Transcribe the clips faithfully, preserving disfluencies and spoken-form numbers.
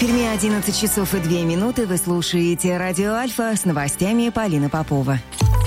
Перми одиннадцать часов и две минуты. Вы слушаете радио Альфа с новостями Полина Попова.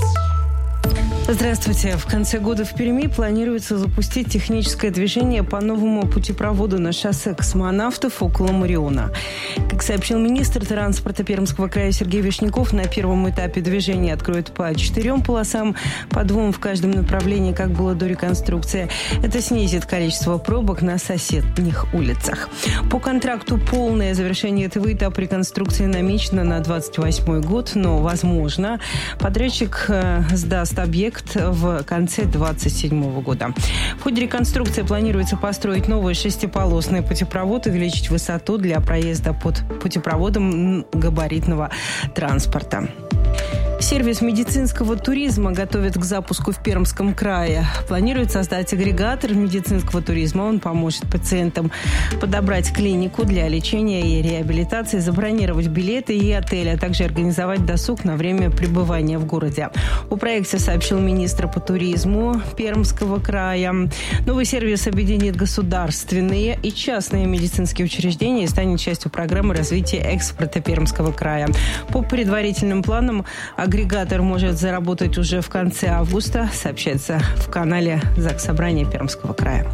Здравствуйте. В конце года в Перми планируется запустить техническое движение по новому путепроводу на шоссе космонавтов около Мариона. Как сообщил министр транспорта Пермского края Сергей Вишняков, на первом этапе движения откроют по четырем полосам, по двум в каждом направлении, как было до реконструкции. Это снизит количество пробок на соседних улицах. По контракту полное завершение этого этапа реконструкции намечено на двадцать восьмой год, но, возможно, подрядчик сдаст объект в конце двадцать седьмого года. В ходе реконструкции планируется построить новый шестиполосный путепровод, увеличить высоту для проезда под путепроводом габаритного транспорта. Сервис медицинского туризма готовят к запуску в Пермском крае. Планирует создать агрегатор медицинского туризма. Он поможет пациентам подобрать клинику для лечения и реабилитации, забронировать билеты и отель, а также организовать досуг на время пребывания в городе. О проекте сообщил министр по туризму Пермского края. Новый сервис объединит государственные и частные медицинские учреждения и станет частью программы развития экспорта Пермского края. По предварительным планам, агрегатор может заработать уже в конце августа, сообщается в канале Заксобрания Пермского края.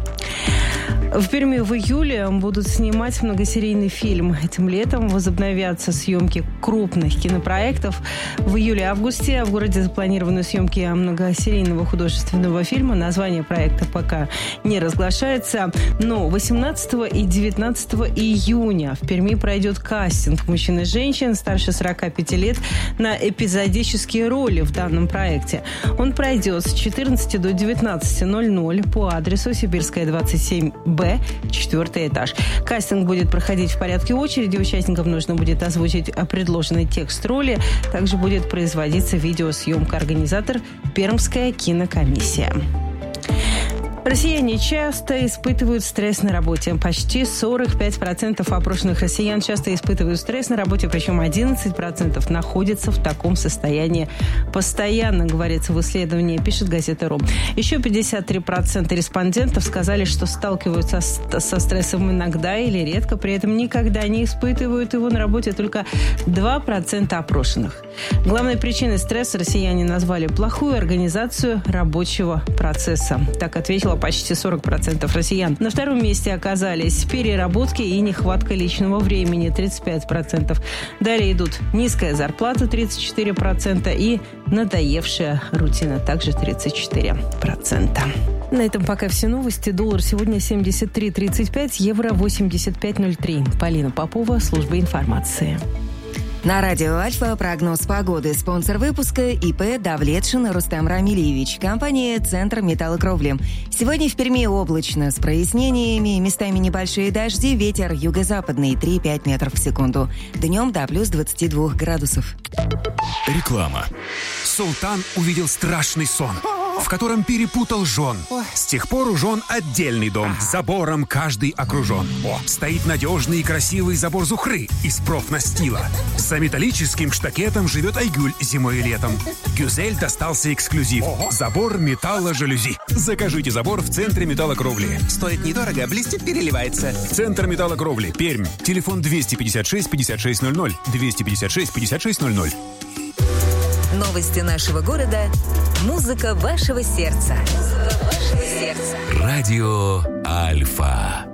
В Перми в июле будут снимать многосерийный фильм. Этим летом возобновятся съемки крупных кинопроектов. В июле-августе в городе запланированы съемки многосерийного художественного фильма. Название проекта пока не разглашается. Но восемнадцатого и девятнадцатого июня в Перми пройдет кастинг мужчин и женщин старше сорока пяти лет на эпизодические роли в данном проекте. Он пройдет с четырнадцати до девятнадцати ноль-ноль по адресу Сибирская, двадцать семь Б, четвертый этаж. Кастинг будет проходить в порядке очереди. Участникам нужно будет озвучить предложенный текст роли. Также будет производиться видеосъемка. Организатор – Пермская кинокомиссия. Россияне часто испытывают стресс на работе. Почти сорок пять процентов опрошенных россиян часто испытывают стресс на работе, причем одиннадцать процентов находятся в таком состоянии постоянно, говорится в исследовании, пишет газета «Ру». Еще пятьдесят три процента респондентов сказали, что сталкиваются со стрессом иногда или редко, при этом никогда не испытывают его на работе только два процента опрошенных. Главной причиной стресса россияне назвали плохую организацию рабочего процесса. Так ответила почти сорок процентов россиян. На втором месте оказались переработки и нехватка личного времени – тридцать пять процентов. Далее идут низкая зарплата – тридцать четыре процента и надоевшая рутина – также тридцать четыре процента. На этом пока все новости. Доллар сегодня семьдесят три тридцать пять, евро восемьдесят пять ноль три. Полина Попова, служба информации. На радио Альфа прогноз погоды. Спонсор выпуска ИП Давлетшин Рустам Рамильевич. Компания «Центр металлокровли». Сегодня в Перми облачно с прояснениями. Местами небольшие дожди. Ветер юго-западный три-пять метров в секунду. Днем до плюс двадцати двух градусов. Реклама. Султан увидел страшный сон, в котором перепутал жен. С тех пор у жен отдельный дом. Забором каждый окружен. О, стоит надежный и красивый забор Зухры из профнастила. За металлическим штакетом живет Айгуль зимой и летом. Гюзель достался эксклюзив. Забор металло-жалюзи. Закажите забор в Центре металлокровли. Стоит недорого, блестит, переливается. Центр металлокровли. Пермь. Телефон двести пятьдесят шесть пятьдесят шесть ноль ноль. двести пятьдесят шесть пятьдесят шесть ноль ноль. Новости нашего города. Музыка вашего сердца. Музыка вашего сердца. Радио Альфа.